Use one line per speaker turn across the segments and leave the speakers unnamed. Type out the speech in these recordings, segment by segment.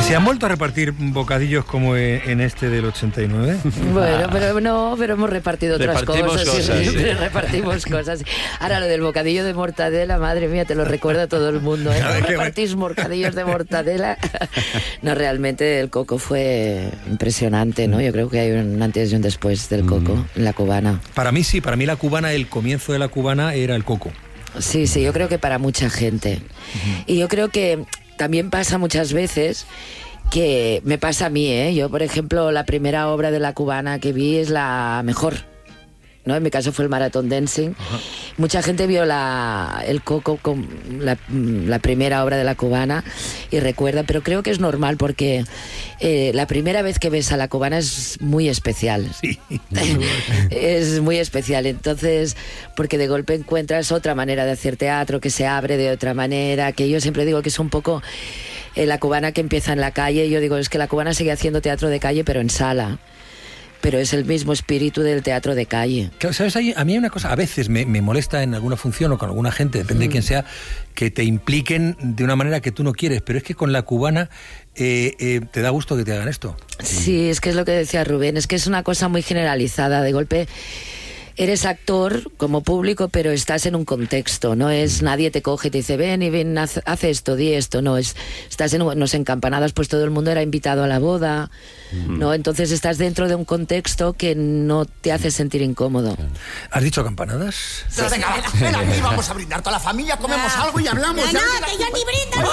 ¿Se han vuelto a repartir bocadillos como en este del 89?
Bueno, pero hemos repartido otras cosas. Sí. Repartimos cosas. Ahora lo del bocadillo de mortadela, madre mía, te lo recuerda todo el mundo, ¿eh? ¿No repartís bocadillos de mortadela? No, realmente el coco fue impresionante, ¿no? Yo creo que hay un antes y un después del coco en la cubana.
Para mí sí, para mí la cubana, el comienzo de la cubana era el coco.
Sí, yo creo que para mucha gente. Y yo creo que también pasa muchas veces que me pasa a mí, ¿eh? Yo, por ejemplo, la primera obra de la cubana que vi es la mejor, ¿no? En mi caso fue el Marathon Dancing. Mucha gente vio el coco con la primera obra de la cubana y recuerda, pero creo que es normal porque la primera vez que ves a la cubana es muy especial.
Sí.
Es muy especial, entonces, porque de golpe encuentras otra manera de hacer teatro, que se abre de otra manera, que yo siempre digo que es un poco la cubana que empieza en la calle. Yo digo, es que la cubana sigue haciendo teatro de calle, pero en sala. Pero es el mismo espíritu del teatro de calle.
Claro, ¿sabes? A mí hay una cosa, a veces me molesta en alguna función o con alguna gente, depende de quién sea, que te impliquen de una manera que tú no quieres, pero es que con la cubana te da gusto que te hagan esto.
Sí, es que es lo que decía Rubén, es que es una cosa muy generalizada, de golpe eres actor como público, pero estás en un contexto, no es nadie te coge y te dice ven, haz esto, di esto, no, estás en unos encampanadas, pues todo el mundo era invitado a la boda, ¿no? Entonces estás dentro de un contexto que no te hace sentir incómodo.
¿Has dicho campanadas?
Sí. Venga, aquí vamos a brindar toda la familia, comemos algo y hablamos.
No, que yo ni brindo.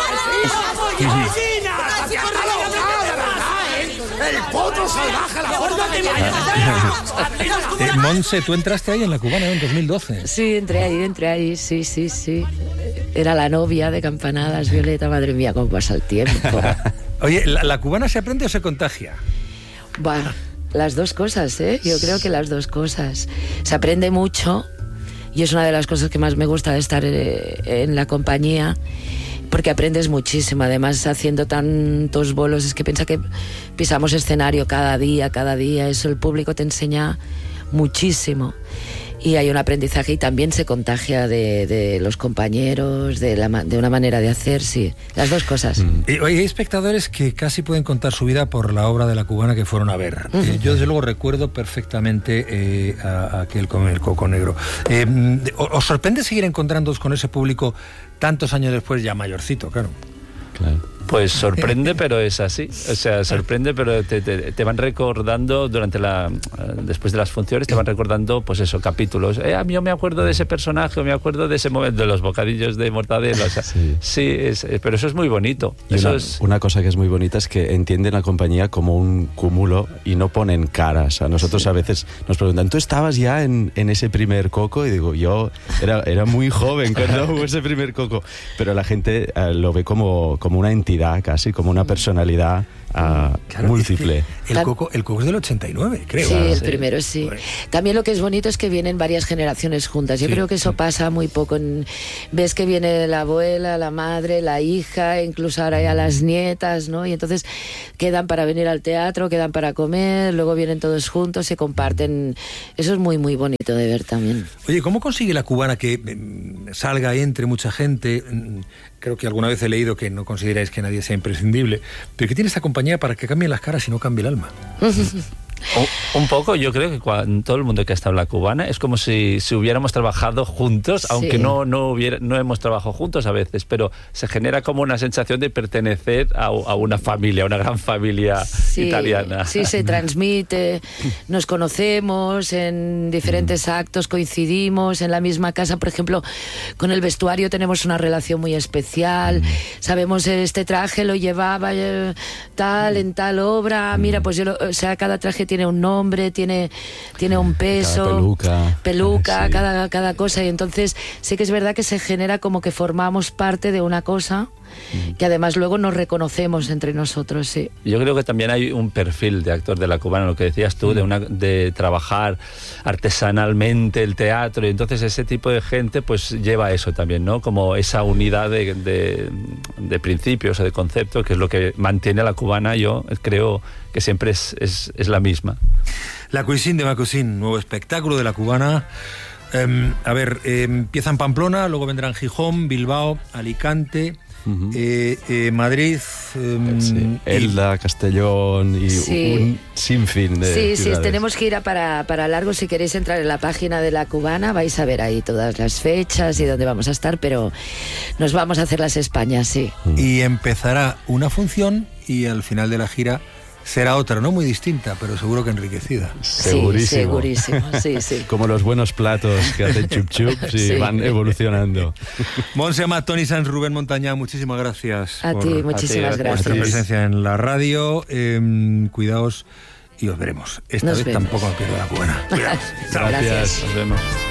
¡El potro salvaje, la forma de
Monse, tú entraste ahí en la cubana en 2012.
Sí, entré ahí, sí. Era la novia de Campanadas, Violeta, madre mía, cómo pasa el tiempo.
Oye, ¿la cubana se aprende o se contagia?
Bueno, las dos cosas, ¿eh? Yo creo que las dos cosas. Se aprende mucho y es una de las cosas que más me gusta de estar en la compañía, porque aprendes muchísimo, además haciendo tantos bolos, es que piensa que pisamos escenario cada día, eso el público te enseña muchísimo y hay un aprendizaje y también se contagia de los compañeros, de una manera de hacer, sí, las dos cosas.
Oye, hay espectadores que casi pueden contar su vida por la obra de la cubana que fueron a ver. Yo desde luego recuerdo perfectamente a aquel con el coco negro. ¿Os sorprende seguir encontrándoos con ese público tantos años después, ya mayorcito, claro?
Pues sorprende, pero es así. O sea, sorprende, pero te van recordando después de las funciones, te van recordando, pues eso, capítulos. Yo me acuerdo de ese personaje, o me acuerdo de ese momento, de los bocadillos de mortadela. O sea, pero eso es muy bonito.
Y una cosa que es muy bonita es que entienden la compañía como un cúmulo y no ponen caras. A nosotros a veces nos preguntan, ¿tú estabas ya en ese primer coco? Y digo, yo era muy joven cuando hubo ese primer coco. Pero la gente lo ve como una entidad, casi como una personalidad múltiple.
Es que el coco es del 89, creo.
Sí, el primero sí. También lo que es bonito es que vienen varias generaciones juntas. Yo creo que eso pasa muy poco. Ves que viene la abuela, la madre, la hija, incluso ahora ya las nietas, ¿no? Y entonces quedan para venir al teatro, quedan para comer, luego vienen todos juntos, se comparten. Eso es muy, muy bonito de ver también.
Oye, ¿cómo consigue la cubana que salga, entre mucha gente? Creo que alguna vez he leído que no consideráis que nadie sea imprescindible, pero que tiene esta compañía para que cambien las caras y no cambie el alma.
Un poco, yo creo que todo el mundo que ha estado en la cubana es como si hubiéramos trabajado juntos, aunque no hemos trabajado juntos a veces, pero se genera como una sensación de pertenecer a una familia, a una gran familia italiana.
Sí, se transmite, nos conocemos en diferentes actos, coincidimos en la misma casa, por ejemplo, con el vestuario tenemos una relación muy especial, sabemos este traje lo llevaba en tal obra, mira, pues cada traje tiene un nombre, tiene un peso, peluca, sí. cada cosa, y entonces sí que es verdad que se genera como que formamos parte de una cosa que además luego nos reconocemos entre nosotros, sí.
Yo creo que también hay un perfil de actor de la cubana, lo que decías tú, de trabajar artesanalmente el teatro, y entonces ese tipo de gente pues lleva eso también, ¿no? Como esa unidad de principios o de conceptos, que es lo que mantiene a la cubana, yo creo que siempre es la misma.
La Cuisine de Macusin, nuevo espectáculo de la cubana. Empieza en Pamplona, luego vendrán Gijón, Bilbao, Alicante, Madrid,
Sí. Elda, Castellón y un sinfín de
Sí,
ciudades.
tenemos que ir para largo. Si queréis entrar en la página de La Cubana, vais a ver ahí todas las fechas y dónde vamos a estar, pero nos vamos a hacer las Españas, sí.
Y empezará una función y al final de la gira será otra, no muy distinta, pero seguro que enriquecida.
Segurísimo.
Sí, segurísimo, sí.
Como los buenos platos que hacen chup chups y
Sí.
van evolucionando.
Montse Amat, Toni Sanz, Rubén Montañá, muchísimas gracias
A ti, muchísimas
vuestra
gracias.
presencia en la radio. Cuidaos y os veremos. Esta
Nos
vez
vemos.
tampoco me pierdo la cubana. Cuidaos. Chao.
Gracias.
Nos vemos.